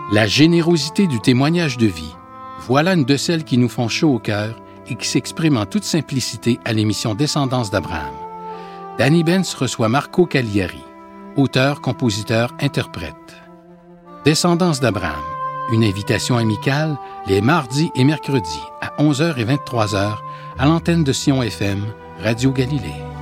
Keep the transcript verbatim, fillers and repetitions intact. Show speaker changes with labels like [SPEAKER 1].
[SPEAKER 1] La générosité du témoignage de vie, voilà une de celles qui nous font chaud au cœur et qui s'exprime en toute simplicité à l'émission Descendance d'Abraham. Danny Benz reçoit Marco Cagliari, auteur, compositeur, interprète. Descendance d'Abraham, une invitation amicale les mardis et mercredis à onze heures et vingt-trois heures à l'antenne de Sion F M, Radio Galilée.